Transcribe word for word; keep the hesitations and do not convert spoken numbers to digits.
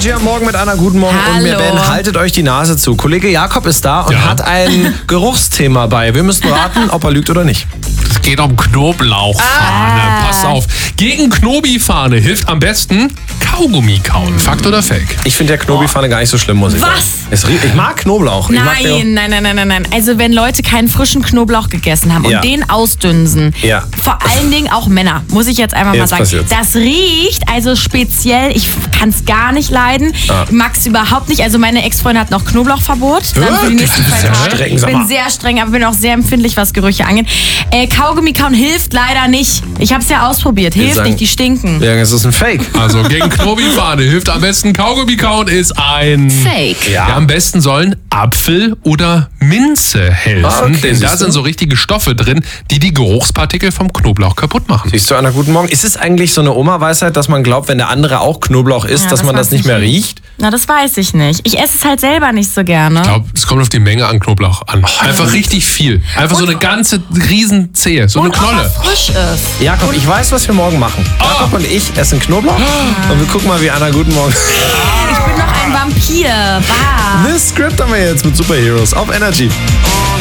Energy am Morgen mit Anna. Guten Morgen. Hallo. Und mir, Ben, haltet euch die Nase zu. Kollege Jakob ist da und Ja. hat ein Geruchsthema bei. Wir müssen raten, ob er lügt oder nicht. Es geht um Knoblauchfahne. Ah. Pass auf. Gegen Knobi-Fahne hilft am besten Kaugummi kauen. Fakt oder Fake? Ich finde der Knobi-Pfanne gar nicht so schlimm, muss ich sagen. Was? Es riecht- Ich mag Knoblauch. Ich mag den- Nein, nein, nein, nein, nein, nein. Also wenn Leute keinen frischen Knoblauch gegessen haben Ja. und den ausdünsen, Ja. vor allen Dingen auch Männer, muss ich jetzt einfach Jetzt mal sagen. passiert's. Das riecht also speziell, ich kann es gar nicht leiden, Ah. mag es überhaupt nicht. Also meine Ex-Freundin hat noch Knoblauchverbot dann für die nächsten zwei Sehr Tage. streng, Ich sag bin mal. sehr streng, aber bin auch sehr empfindlich, was Gerüche angeht. Äh, Kaugummi kauen hilft leider nicht. Ich habe es ja ausprobiert, hilft sagen- nicht, die stinken. Ja, es ist ein Fake. Also gegen Knobi-Fahne hilft am besten Kaugummi kauen ist ein... Fake. Ja. Ja, am besten sollen Apfel oder Minze helfen, Ah, okay, denn da siehst du. sind so richtige Stoffe drin, die die Geruchspartikel vom Knoblauch kaputt machen. Siehst du, Anna, guten Morgen. Ist es eigentlich so eine Oma-Weisheit, dass man glaubt, wenn der andere auch Knoblauch isst, Ja, dass das man das weiß nicht ich mehr nicht. riecht? Na, das weiß ich nicht. Ich esse es halt selber nicht so gerne. Ich glaube, es kommt auf die Menge an Knoblauch an. Einfach richtig viel. Einfach so eine ganze Riesenzehe, so eine Und ob er Knolle. frisch ist. Jakob, ich weiß, was wir morgen machen. Jakob und ich essen Knoblauch und wir gucken mal, wie Anna, guten Morgen. Ich bin noch ein Vampir. Bah. This Script haben wir jetzt mit Superheroes auf Energy.